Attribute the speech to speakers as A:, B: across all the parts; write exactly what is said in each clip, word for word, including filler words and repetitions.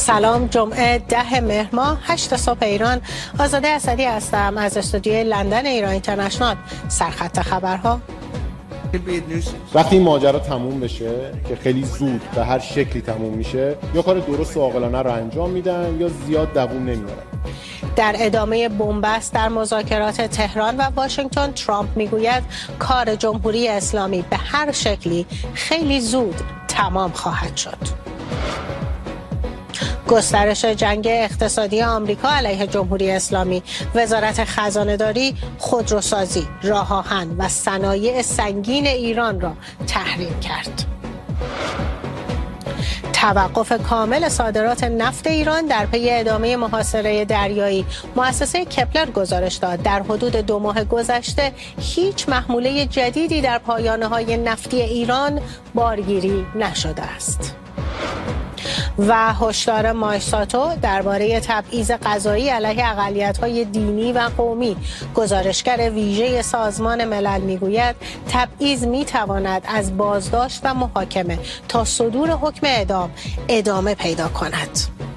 A: سلام، جمعه ده مهر ماه هشت صبح ایران. آزاده اسدی هستم از استودیوی لندن ایران اینترنشنال. سرخط خبرها.
B: وقتی این ماجرا تموم بشه که خیلی زود به هر شکلی تموم میشه، یا کار درست و عاقلانه رو انجام میدن یا زیاد دووم نمیارن.
A: در ادامه بنبست در مذاکرات تهران و واشنگتن، ترامپ میگوید کار جمهوری اسلامی به هر شکلی خیلی زود تمام خواهد شد. گسترش جنگ اقتصادی آمریکا علیه جمهوری اسلامی. وزارت خزانه‌داری خودروسازی، راه آهن و صنایع سنگین ایران را تحریم کرد. توقف کامل صادرات نفت ایران در پی ادامه محاصره دریایی. مؤسسه کپلر گزارش داد در حدود دو ماه گذشته هیچ محموله جدیدی در پایانه‌های نفتی ایران بارگیری نشده است. و هشدار مایساتو درباره تبعیض قضایی علیه اقلیت‌های دینی و قومی. گزارشگر ویژه سازمان ملل میگوید تبعیض میتواند از بازداشت و محاکمه تا صدور حکم اعدام ادامه پیدا کند.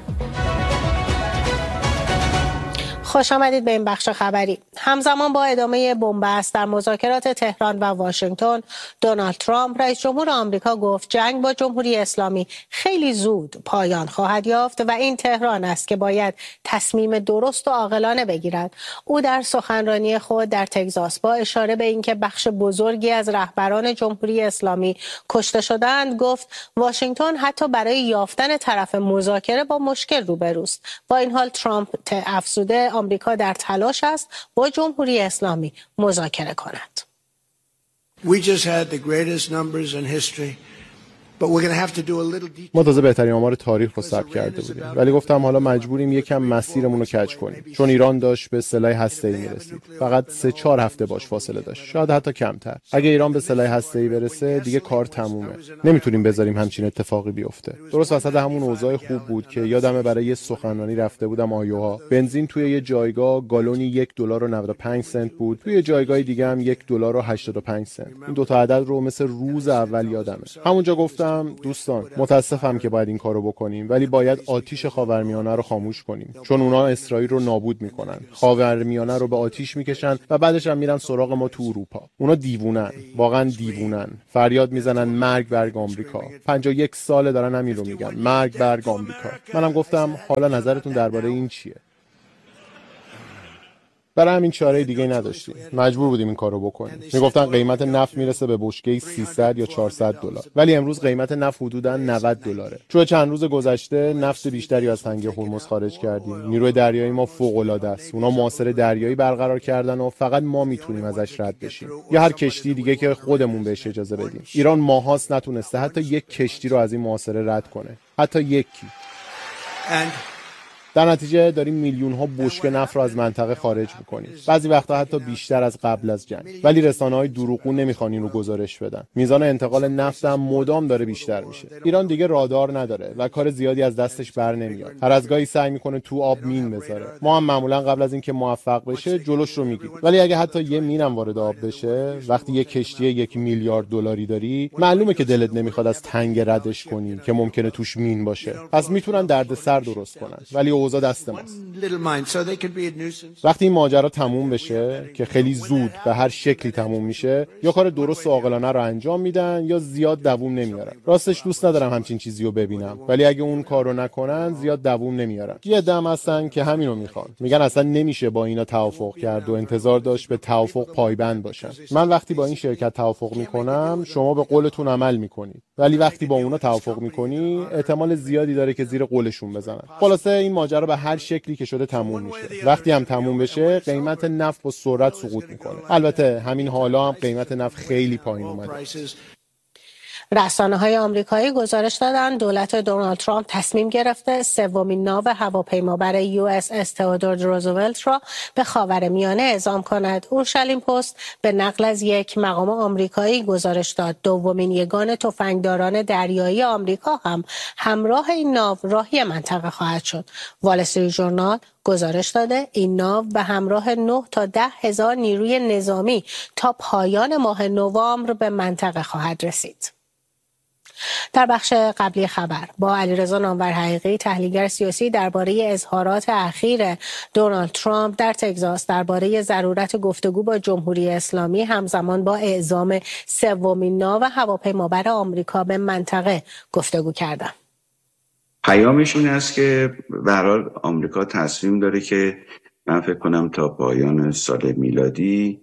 A: خوش آمدید به این بخش خبری. همزمان با ادامه بنبست در مذاکرات تهران و واشنگتن، دونالد ترامپ رئیس جمهور آمریکا گفت جنگ با جمهوری اسلامی خیلی زود پایان خواهد یافت و این تهران است که باید تصمیم درست و عاقلانه بگیرد. او در سخنرانی خود در تگزاس با اشاره به اینکه بخش بزرگی از رهبران جمهوری اسلامی کشته شدند گفت واشنگتن حتی برای یافتن طرف مذاکره با مشکل روبروست. با این حال ترامپ افزوده آمریکا در تلاش است با جمهوری اسلامی مذاکره کند.
B: ما تازه بهترین آمار تاریخ رو ثبت کرده بودیم، ولی گفتم حالا مجبوریم یکم مسیرمون رو کج کنیم، چون ایران داشت به سلاح هسته‌ای میرسید. فقط سه چهار هفته باش فاصله داشت، شاید حتی کمتر. اگه ایران به سلاح هسته‌ای برسه دیگه کار تمومه. نمیتونیم بذاریم همچین اتفاقی بیفته. درست وسط همون اوضاع خوب بود که یادمه برای یه سخنرانی رفته بودم آیوها. بنزین توی یه جایگاه گالونی یک دلار و نود و پنج سنت بود، توی جایگاه دیگه هم یک دلار و هشتاد و پنج سنت. این دو تا عدد رو مثل روز اول یادمه. همونجا گفتم دوستان متاسفم که باید این کارو بکنیم، ولی باید آتیش خاورمیانه رو خاموش کنیم، چون اونا اسرائیل رو نابود میکنن، خاورمیانه رو به آتیش میکشن و بعدش هم میرن سراغ ما تو اروپا. اونا دیوونن، واقعا دیوونن. فریاد میزنن مرگ بر آمریکا. پنجاه و یک ساله دارن همین رو میگن، مرگ بر آمریکا. منم گفتم حالا نظرتون درباره این چیه؟ برای همین چاره دیگه نداشتیم، مجبور بودیم این کارو بکنیم. میگفتن قیمت نفت میرسه به بشکه سیصد یا چهارصد دلار، ولی امروز قیمت نفت حدوداً نود دلاره. چون چند روز گذشته نفت بیشتری از تنگه هرمز خارج کردیم. نیروی دریایی ما فوق العاده است. اونا محاصره دریایی برقرار کردن و فقط ما میتونیم ازش رد بشیم، یا هر کشتی دیگه که خودمون بهش اجازه بدیم. ایران ماهاست نتونسته حتی یک کشتی رو از این محاصره رد کنه، حتی یکی. در نتیجه داریم میلیون ها بشکه نفت رو از منطقه خارج میکنیم، بعضی وقتا حتی بیشتر از قبل از جنگ. ولی رسانه‌های دروغگو نمیخوان این رو گزارش بدن. میزان انتقال نفت هم مدام داره بیشتر میشه. ایران دیگه رادار نداره و کار زیادی از دستش بر نمیاد. هر از گاهی سعی میکنه تو آب مین بذاره. ما هم معمولا قبل از اینکه موفق بشه جلوش رو میگیریم. ولی اگه حتی یه مینم وارد آب بشه، وقتی یه کشتی یک میلیارد دلاری داری، معلومه که دلت نمیخواد از تنگ ردش کنی که ممکنه توش مین باشه. پس میتونن دردسر درست کنن، ولی اوضاع دست ماست. وقتی این ماجرا تموم بشه که خیلی زود به هر شکلی تموم میشه، یا کار درست و عاقلانه رو انجام میدن یا زیاد دووم نمیارن. راستش دوست ندارم همچین چیزی رو ببینم، ولی اگه اون کارو نکنن زیاد دووم نمیارن. یه دم هستن که همینو میخوان، میگن اصلا نمیشه با اینا توافق کرد و انتظار داشت به توافق پایبند باشن. من وقتی با این شرکت توافق میکنم شما به قولتون عمل میکنید، ولی وقتی با اونا توافق میکنی احتمال زیادی داره که زیر قولشون بزنن. خلاصه این ماجرا به هر شکلی که شده تموم میشه. وقتی هم تموم بشه قیمت نفت با سرعت سقوط میکنه. البته همین حالا هم قیمت نفت خیلی پایین اومده.
A: رسانه‌های آمریکایی گزارش دادند دولت دونالد ترامپ تصمیم گرفته سومین ناو هواپیمابر یو اس اس تئودور روزولت را به خاورمیانه اعزام کند. اورشلیم پست به نقل از یک مقام آمریکایی گزارش داد دومین یگان تفنگداران دریایی آمریکا هم همراه این ناو راهی منطقه خواهد شد. وال استریت ژورنال گزارش داده این ناو به همراه نه تا ده هزار نیروی نظامی تا پایان ماه نوامبر به منطقه خواهد رسید. در بخش قبلی خبر با علیرضا نامور حقیقی تحلیلگر سیاسی درباره اظهارات اخیر دونالد ترامپ در تگزاس درباره ضرورت گفتگو با جمهوری اسلامی همزمان با اعزام سومین ناو هواپیمابر آمریکا به منطقه گفتگو کردند.
C: پیامش این است که به هر حال آمریکا تصمیم داره که من فکر کنم تا پایان سال میلادی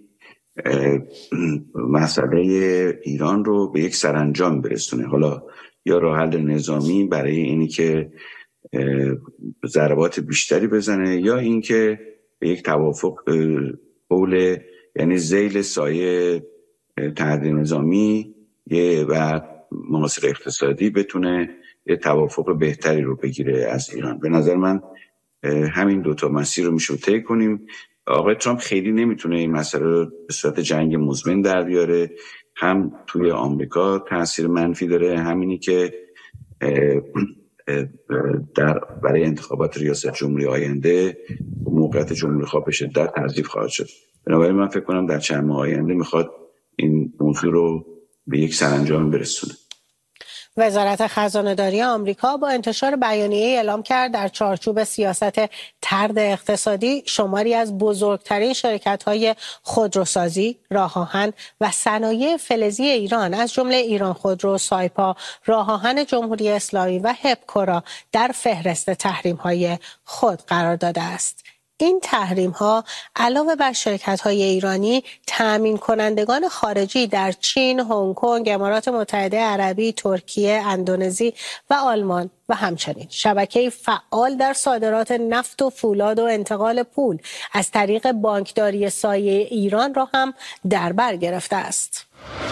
C: مسئله ایران رو به یک سرانجام برسونه. حالا یا راه حل نظامی برای اینی که ضربات بیشتری بزنه یا اینکه به یک توافق حول یعنی ذیل سایه تحریم نظامی و مناصر اقتصادی بتونه یه توافق بهتری رو بگیره از ایران. به نظر من همین دوتا مسیر رو میشه طی کنیم. آقای ترامپ خیلی نمیتونه این مسئله رو به صورت جنگ مزمن در بیاره، هم توی آمریکا تاثیر منفی داره، همینی که در برای انتخابات ریاست جمهوری آینده موقعیت جمهوری خواه به شدت تضعیف خواهد شد. بنابراین من فکر کنم در چند ماه آینده میخواد این موضوع رو به یک سرانجام برسونه.
A: وزارت خزانه‌داری آمریکا با انتشار بیانیه‌ای اعلام کرد در چارچوب سیاست طرد اقتصادی شماری از بزرگترین شرکت‌های خودروسازی، راه‌آهن و صنایع فلزی ایران از جمله ایران خودرو، سایپا، راه‌آهن جمهوری اسلامی و هپکو را در فهرست تحریم‌های خود قرار داده است. این تحریم‌ها علاوه بر شرکت‌های ایرانی، تأمین کنندگان خارجی در چین، هنگ کنگ، امارات متحده عربی، ترکیه، اندونزی و آلمان و همچنین شبکه‌ای فعال در صادرات نفت و فولاد و انتقال پول از طریق بانکداری سایه ایران را هم در بر گرفته است.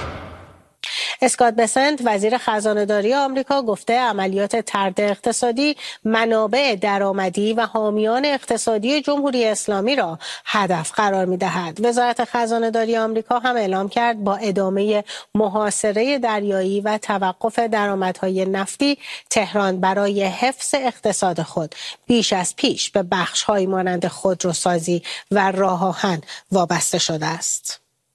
A: اسکات بسنت وزیر خزانه‌داری آمریکا گفته عملیات طرد اقتصادی منابع درآمدی و حامیان اقتصادی جمهوری اسلامی را هدف قرار می‌دهد. وزارت خزانه‌داری آمریکا هم اعلام کرد با ادامه محاصره دریایی و توقف درآمدهای نفتی، تهران برای حفظ اقتصاد خود بیش از پیش به بخش‌هایی مانند خودروسازی و راه‌آهن وابسته شده است.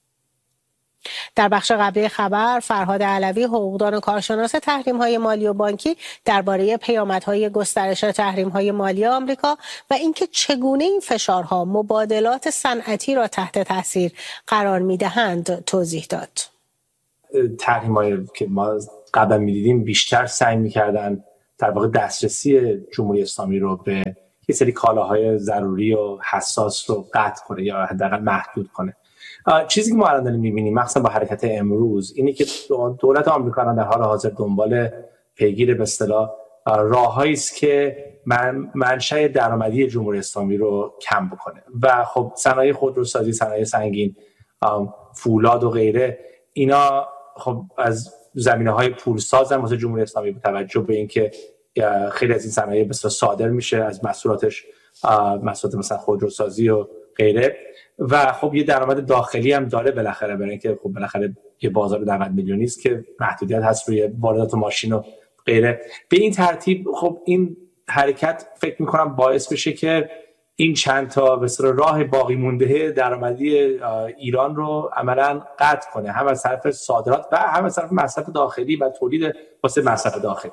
A: در بخش قبلی خبر فرهاد علوی حقوقدان و کارشناس تحریم‌های مالی و بانکی درباره پیامدهای گسترش تحریم‌های مالی آمریکا و اینکه چگونه این فشارها مبادلات صنعتی را تحت تاثیر قرار می‌دهند توضیح داد.
D: تحریم‌هایی که ما قبلا می‌دیدیم بیشتر سعی می‌کردن در واقع دسترسی جمهوری اسلامی رو به یه سری کالاهای ضروری و حساس رو قطع کنه یا حداقل محدود کنه. چیزی که ما الان داریم می‌بینیم مخصوصا با حرکت امروز اینه که دولت آمریکا در حال حاضر دنبال پیگیر به اصطلاح راههایی است که من منشأ درآمدی جمهوری اسلامی رو کم بکنه و خب صنایع خودروسازی، صنایع سنگین، فولاد و غیره اینا خب از زمینه‌های پولسازن واسه جمهوری اسلامی با توجه به اینکه خیلی از این صنایع به اصطلاح صادر میشه از محصولاتش، محصولات مثلا خودروسازی و غیره و خب یه درآمد داخلی هم داره بالاخره، برای اینکه خب بالاخره یه بازار نود میلیونی است که محدودیت هست روی واردات ماشین و غیره. به این ترتیب خب این حرکت فکر می‌کنم باعث بشه که این چند تا به اصطلاح راه باقی مونده درآمدی ایران رو عملاً قطع کنه، هم از طرف صادرات و هم از طرف مصرف داخلی و تولید واسه مصرف داخلی.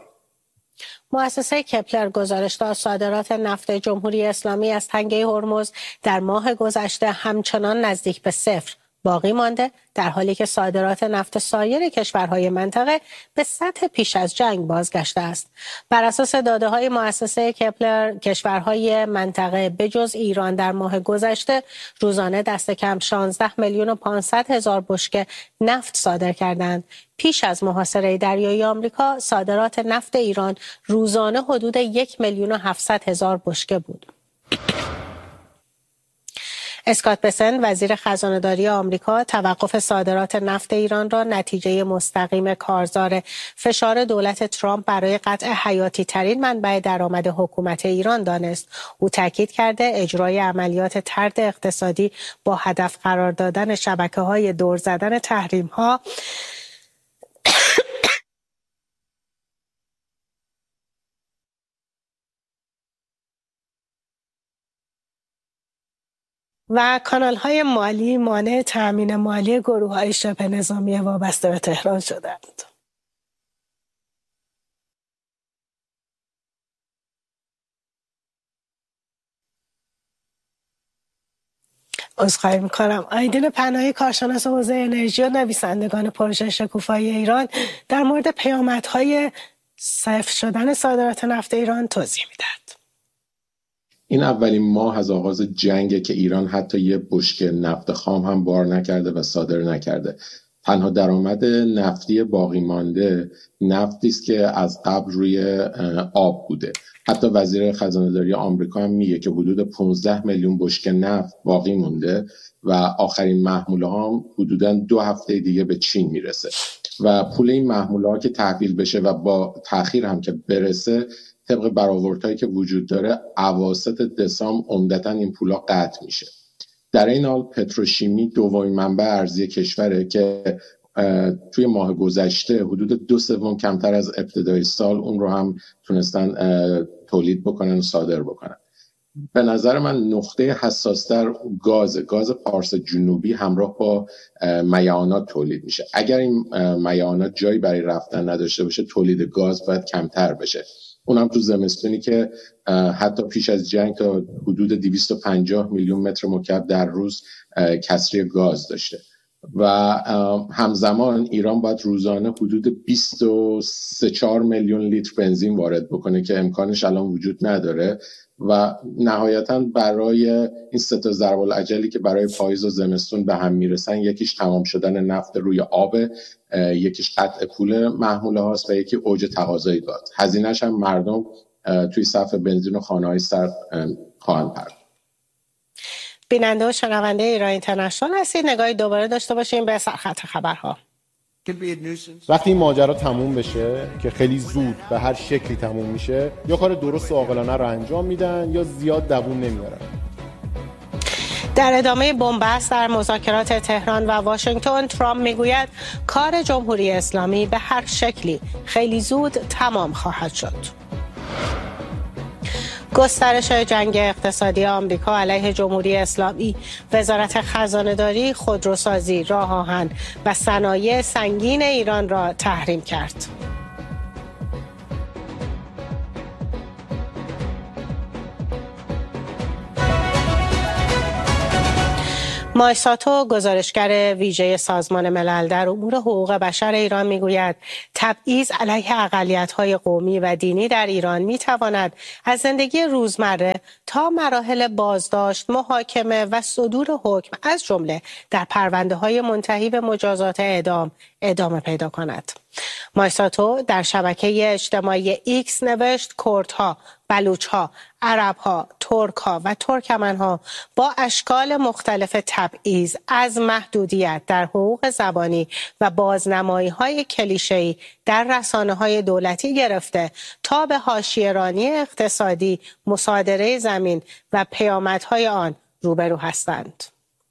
A: مؤسسه کپلر گزارش داد صادرات نفت جمهوری اسلامی از تنگه هرمز در ماه گذشته همچنان نزدیک به صفر باقی مانده، در حالی که صادرات نفت سایر کشورهای منطقه به سطح پیش از جنگ بازگشته است. بر اساس داده‌های مؤسسه کپلر، کشورهای منطقه به جز ایران در ماه گذشته روزانه دست کم شانزده میلیون و پانصد هزار بشکه نفت صادر کردند. پیش از محاصره دریایی آمریکا صادرات نفت ایران روزانه حدود یک میلیون و هفتصد هزار بشکه بود. اسکات بسنت وزیر خزانه‌داری آمریکا توقف صادرات نفت ایران را نتیجه مستقیم کارزار فشار دولت ترامپ برای قطع حیاتی ترین منبع درآمد حکومت ایران دانست. او تاکید کرده اجرای عملیات طرد اقتصادی با هدف قرار دادن شبکه‌های دور زدن تحریم‌ها و کانال‌های مالی مانع تأمین مالی گروه‌های شبه نظامی وابسته به تهران شدند. عذرخواهی میکنم. آیدین پناهی، کارشناس حوزه انرژی و نویسندگان پروژه شکوفایی ایران، در مورد پیامدهای صفر شدن صادرات نفت ایران توضیح میدهد.
E: این اولین ماه از آغاز جنگه که ایران حتی یه بشکه نفت خام هم بار نکرده و صادر نکرده. تنها درآمد نفتی باقی مانده نفتی است که از قبل روی آب بوده. حتی وزیر خزانه‌داری آمریکا هم میگه که حدود پانزده میلیون بشکه نفت باقی مونده و آخرین محموله هم حدوداً دو هفته دیگه به چین میرسه و پول این محموله ها که تحویل بشه و با تأخیر هم که برسه، طبق برآوردهایی که وجود داره اواسط دسامبر عمدتاً این پولا قطع میشه. در این حال پتروشیمی دومین منبع ارزی کشوره که توی ماه گذشته حدود دو سوم کمتر از ابتدای سال اون رو هم تونستن تولید بکنن و صادر بکنن. به نظر من نقطه حساستر گاز گاز پارس جنوبی همراه با میعانات تولید میشه. اگر این میعانات جایی برای رفتن نداشته باشه، تولید گاز باید کمتر بشه. اونم تو زمستونی که حتی پیش از جنگ تا حدود دویست و پنجاه میلیون متر مکعب در روز کسری گاز داشته و همزمان ایران باید روزانه حدود بیست و سه چهار میلیون لیتر بنزین وارد بکنه که امکانش الان وجود نداره و نهایتاً برای این سه تا ضرب الاجلی که برای پاییز و زمستون به هم میرسن، یکیش تمام شدن نفت روی آب، یکیش قطع پول محموله هاست و یکی اوج تقاضای گاز. هزینه‌اش هم مردم توی صف بنزین و خانه‌های سر خواهند پرداخت.
A: بیننده و شنونده ایران اینترنشنال هستید. نگاهی دوباره داشته باشیم به سرخط خبرها.
B: وقتی این ماجرا تموم بشه که خیلی زود به هر شکلی تموم میشه، یا کار درست و عاقلانه رو انجام میدن یا زیاد دووم نمیارن.
A: در ادامه بنبست در مذاکرات تهران و واشنگتن، ترامپ میگوید کار جمهوری اسلامی به هر شکلی خیلی زود تمام خواهد شد. گسترش جنگ اقتصادی آمریکا علیه جمهوری اسلامی، وزارت خزانه‌داری خودروسازی، راه آهن و صنایع سنگین ایران را تحریم کرد. مایساتو، گزارشگر ویژه سازمان ملل در امور حقوق بشر ایران، میگوید تبعیض علیه اقلیت‌های قومی و دینی در ایران میتواند از زندگی روزمره تا مراحل بازداشت، محاکمه و صدور حکم از جمله در پرونده‌های منتهی به مجازات اعدام ادامه پیدا کند. مایساتو در شبکه اجتماعی ایکس نوشت کردها، بلوچها، عربها، ترکها و ترکمنها با اشکال مختلف تبعیض، از محدودیت در حقوق زبانی و بازنمایی‌های کلیشه‌ای در رسانه‌های دولتی گرفته تا به حاشیه‌رانی اقتصادی، مصادره زمین و پیامدهای آن روبرو هستند.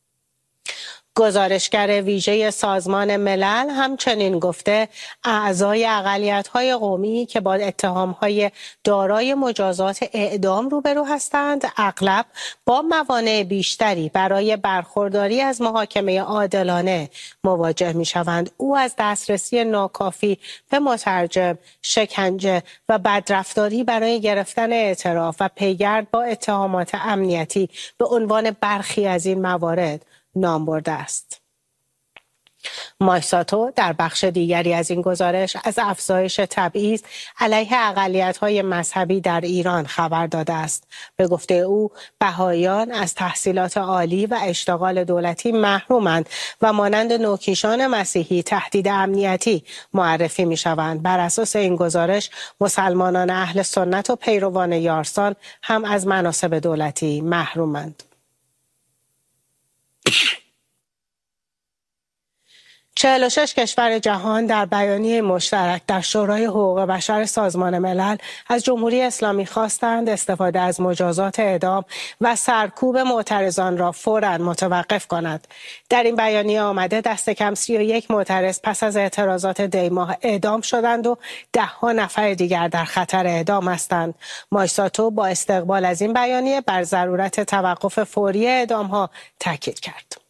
A: گزارشگر ویژه سازمان ملل همچنین گفته اعضای اقلیت‌های قومی که با اتهام‌های دارای مجازات اعدام روبرو هستند، اغلب با موانع بیشتری برای برخورداری از محاکمه عادلانه مواجه می‌شوند. او از دسترسی ناکافی به مترجم، شکنجه و بدرفتاری برای گرفتن اعتراف و پیگرد با اتهامات امنیتی به عنوان برخی از این موارد نام برده است. مایساتو در بخش دیگری از این گزارش از افزایش تبعیض علیه اقلیت‌های مذهبی در ایران خبر داده است. به گفته او، بهائیان از تحصیلات عالی و اشتغال دولتی محرومند و مانند نوکیشان مسیحی تهدید امنیتی معرفی می‌شوند. بر اساس این گزارش، مسلمانان اهل سنت و پیروان یارسان هم از مناصب دولتی محرومند. چهل و شش کشور جهان در بیانیه مشترک در شورای حقوق بشر سازمان ملل از جمهوری اسلامی خواستند استفاده از مجازات اعدام و سرکوب معترضان را فوراً متوقف کند. در این بیانیه آمده دست کم سی و یک معترض پس از اعتراضات دی‌ماه اعدام شدند و ده ها نفر دیگر در خطر اعدام هستند. مایساتو با استقبال از این بیانیه بر ضرورت توقف فوری اعدام ها تاکید کرد.